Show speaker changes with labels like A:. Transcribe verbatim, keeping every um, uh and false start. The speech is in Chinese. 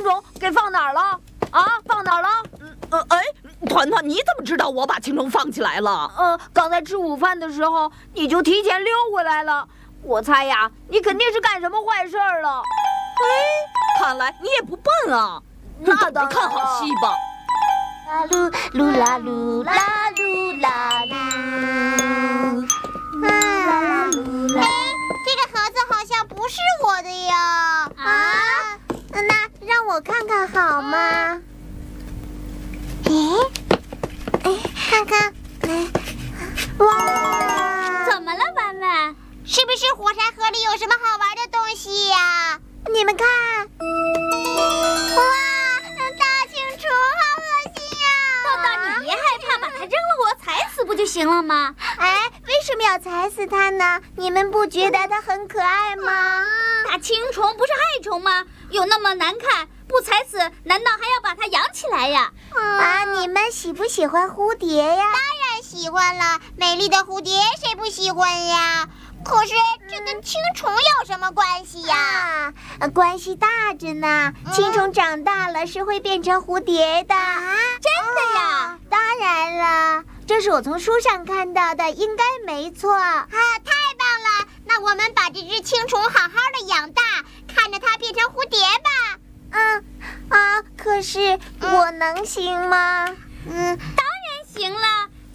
A: 虫给放哪儿了？啊，放哪儿了？
B: 呃，哎，团团，你怎么知道我把青虫放起来了？
A: 呃，刚才吃午饭的时候，你就提前溜回来了。我猜呀，你肯定是干什么坏事儿了。
B: 哎，看来你也不笨啊。
A: 那当然了。
B: 看好戏吧。
C: 啦噜噜啦噜啦噜啦噜，啦啦噜啦。哎，这个盒子好像不是我的呀。啊？那让我看看好吗？哎，哎，看看，哎，哇！
D: 怎么了，婉婉？
C: 是不是火柴盒里有什么好玩的东西呀？你们看，哇，大青虫，好恶心呀！
D: 豆豆，你别害怕，把它扔了，我踩死不就行了吗？
C: 哎，为什么要踩死它呢？你们不觉得它很可爱吗？
D: 大青虫不是害虫吗？有那么难看？不踩死，难道还要把它养起来呀？
C: 啊，你们喜不喜欢蝴蝶呀？当然喜欢了，美丽的蝴蝶谁不喜欢呀？可是这跟青虫有什么关系呀？啊，关系大着呢。青虫长大了是会变成蝴蝶的。啊，
D: 真的呀？
C: 当然了，这是我从书上看到的，应该没错。啊，太棒了！那我们把这只青虫好好的养大，看着它变成蝴蝶吧。嗯，啊，可是我能行吗？
D: 嗯，当然行了。